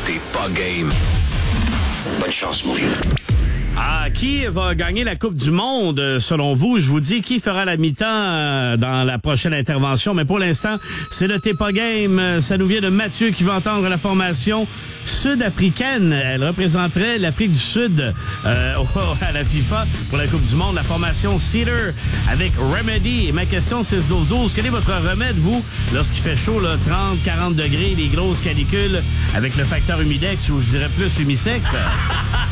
T'es pas game. Bonne chance, mon vieux. Ah, qui va gagner la Coupe du Monde, selon vous? Je vous dis qui fera la mi-temps dans la prochaine intervention, mais pour l'instant, c'est le T'es pas game. Ça nous vient de Mathieu qui va entendre la formation sud-africaine. Elle représenterait l'Afrique du Sud à la FIFA pour la Coupe du Monde, la formation Cedar avec Remedy. Et ma question, 6-12-12, quel est votre remède, vous, lorsqu'il fait chaud, là, 30, 40 degrés, les grosses canicules, avec le facteur humidex, ou je dirais plus humisex?